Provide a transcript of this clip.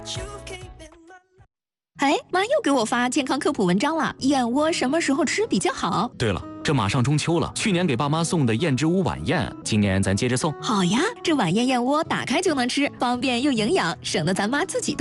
哎，妈又给我发健康科普文章了，燕窝什么时候吃比较好？ 对了，这马上中秋了，去年给爸妈送的燕之屋晚宴，今年咱接着送。 好呀，这晚宴燕窝打开就能吃，方便又营养，省得咱妈自己炖。